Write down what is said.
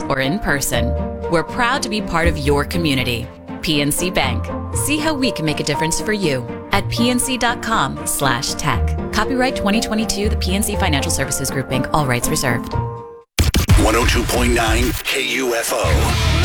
or in person. We're proud to be part of your community. PNC Bank. See how we can make a difference for you at pnc.com/tech. Copyright 2022, the PNC Financial Services Group, Inc. All rights reserved. 102.9 KUFO.